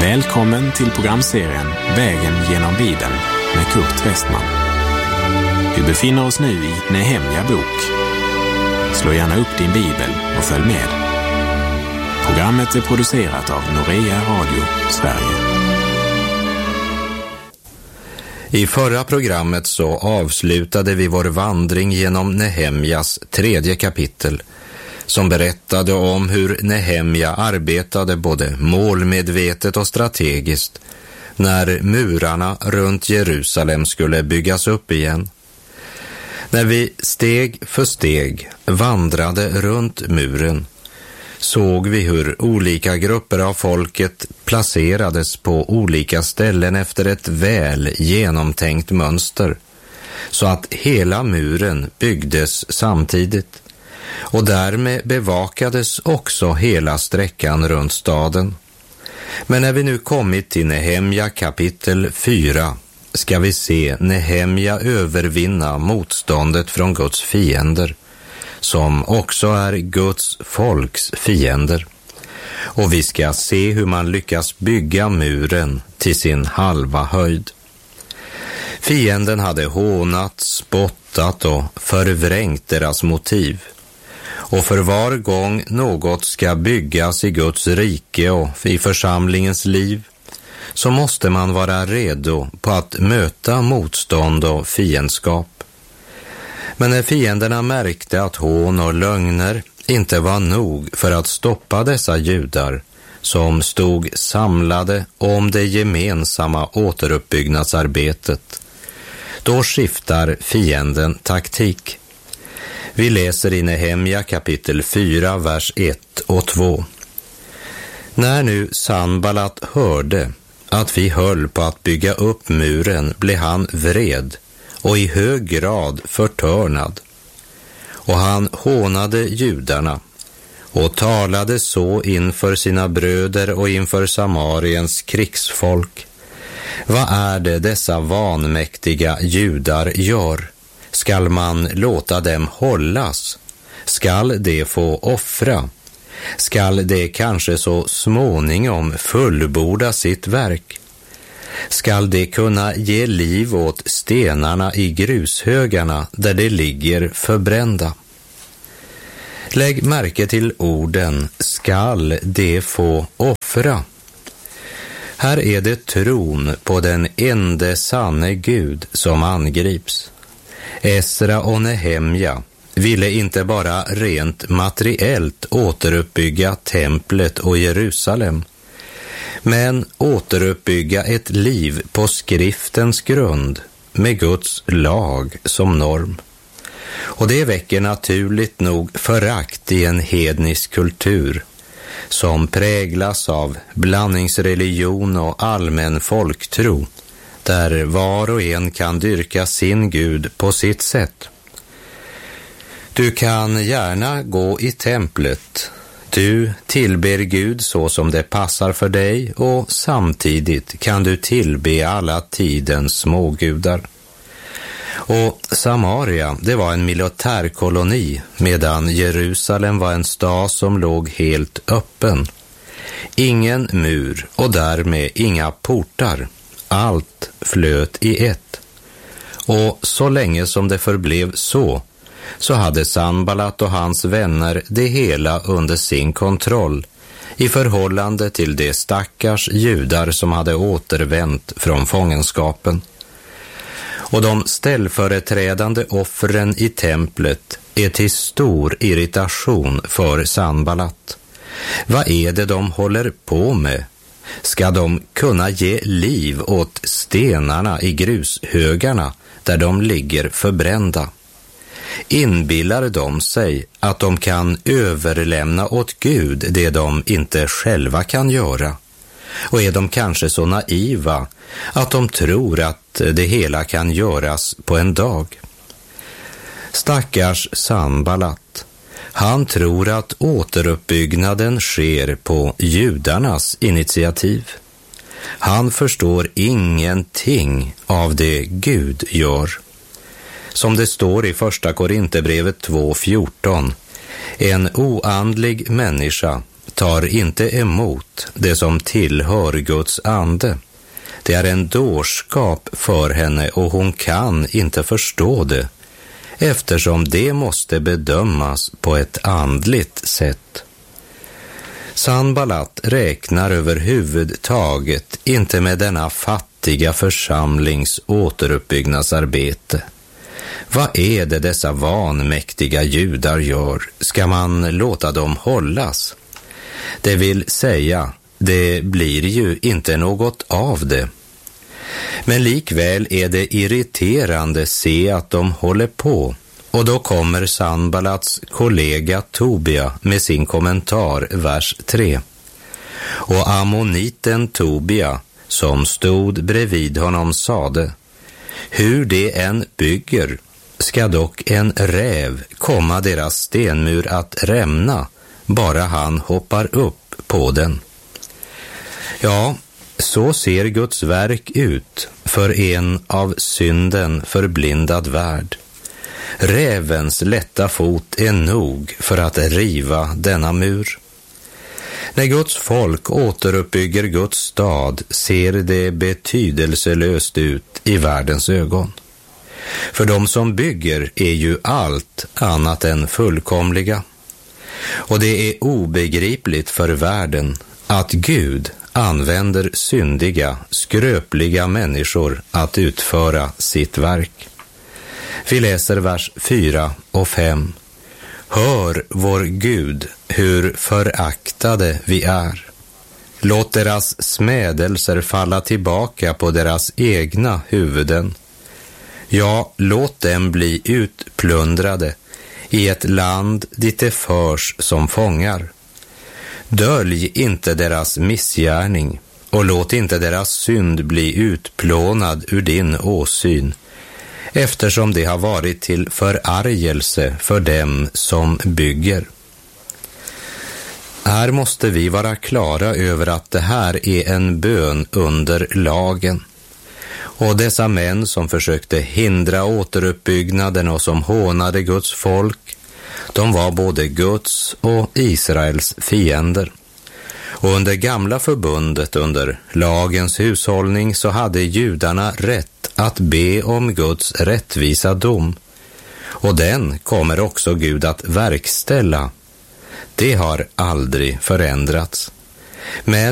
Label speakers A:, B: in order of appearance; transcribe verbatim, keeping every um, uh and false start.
A: Välkommen till programserien Vägen genom Bibeln med Kurt Westman. Vi befinner oss nu i Nehemja bok. Slå gärna upp din bibel och följ med. Programmet är producerat av Norea Radio Sverige.
B: I förra programmet så avslutade vi vår vandring genom Nehemjas tredje kapitel, som berättade om hur Nehemja arbetade både målmedvetet och strategiskt när murarna runt Jerusalem skulle byggas upp igen. När vi steg för steg vandrade runt muren såg vi hur olika grupper av folket placerades på olika ställen efter ett väl genomtänkt mönster, så att hela muren byggdes samtidigt. Och därmed bevakades också hela sträckan runt staden. Men när vi nu kommit till Nehemja kapitel fyra ska vi se Nehemja övervinna motståndet från Guds fiender, som också är Guds folks fiender. Och vi ska se hur man lyckas bygga muren till sin halva höjd. Fienden hade hånat, spottat och förvrängt deras motiv. Och för var gång något ska byggas i Guds rike och i församlingens liv, så måste man vara redo på att möta motstånd och fiendskap. Men när fienderna märkte att hån och lögner inte var nog för att stoppa dessa judar som stod samlade om det gemensamma återuppbyggnadsarbetet, då skiftar fienden taktik. Vi läser i Nehemja kapitel fyra, vers ett och två. När nu Sanballat hörde att vi höll på att bygga upp muren blev han vred och i hög grad förtörnad. Och han hånade judarna och talade så inför sina bröder och inför Samariens krigsfolk. Vad är det dessa vanmäktiga judar gör? Skall man låta dem hållas? Skall de få offra? Skall de kanske så småningom fullborda sitt verk? Skall de kunna ge liv åt stenarna i grushögarna där de ligger förbrända? Lägg märke till orden skall de få offra. Här är det tron på den ende sanne Gud som angrips. Esra och Nehemja ville inte bara rent materiellt återuppbygga templet och Jerusalem, men återuppbygga ett liv på skriftens grund med Guds lag som norm. Och det väcker naturligt nog förakt i en hednisk kultur som präglas av blandningsreligion och allmän folktro, där var och en kan dyrka sin Gud på sitt sätt. Du kan gärna gå i templet. Du tillber Gud så som det passar för dig, och samtidigt kan du tillbe alla tidens smågudar. Och Samaria, det var en militärkoloni, medan Jerusalem var en stad som låg helt öppen. Ingen mur och därmed inga portar. Allt flöt i ett. Och så länge som det förblev så, så hade Sanballat och hans vänner det hela under sin kontroll i förhållande till de stackars judar som hade återvänt från fångenskapen. Och de ställföreträdande offren i templet är till stor irritation för Sanballat. Vad är det de håller på med? Ska de kunna ge liv åt stenarna i grushögarna där de ligger förbrända? Inbillar de sig att de kan överlämna åt Gud det de inte själva kan göra? Och är de kanske så naiva att de tror att det hela kan göras på en dag? Stackars Sanballat, han tror att återuppbyggnaden sker på judarnas initiativ. Han förstår ingenting av det Gud gör. Som det står i första Korinthierbrevet två fjorton, en oandlig människa tar inte emot det som tillhör Guds ande. Det är en dårskap för henne och hon kan inte förstå det, eftersom det måste bedömas på ett andligt sätt. Sanballat räknar överhuvudtaget inte med denna fattiga församlings återuppbyggnadsarbete. Vad är det dessa vanmäktiga judar gör? Ska man låta dem hållas? Det vill säga, det blir ju inte något av det. Men likväl är det irriterande se att de håller på. Och då kommer Sanballats kollega Tobia med sin kommentar, vers tre. Och ammoniten Tobia, som stod bredvid honom, sade: hur det än bygger ska dock en räv komma deras stenmur att rämna, bara han hoppar upp på den. Ja, så ser Guds verk ut för en av synden förblindad värld. Rävens lätta fot är nog för att riva denna mur. När Guds folk återuppbygger Guds stad ser det betydelselöst ut i världens ögon. För de som bygger är ju allt annat än fullkomliga. Och det är obegripligt för världen att Gud använder syndiga, skröpliga människor att utföra sitt verk. Vi läser vers fyra och fem. Hör, vår Gud, hur föraktade vi är. Låt deras smädelser falla tillbaka på deras egna huvuden. Ja, låt dem bli utplundrade i ett land dit de förs som fångar. Dölj inte deras missgärning och låt inte deras synd bli utplånad ur din åsyn, eftersom det har varit till förargelse för dem som bygger. Här måste vi vara klara över att det här är en bön under lagen. Och dessa män som försökte hindra återuppbyggnaden och som hånade Guds folk, de var både Guds och Israels fiender. Och under gamla förbundet, under lagens hushållning, så hade judarna rätt att be om Guds rättvisa dom. Och den kommer också Gud att verkställa. Det har aldrig förändrats. Men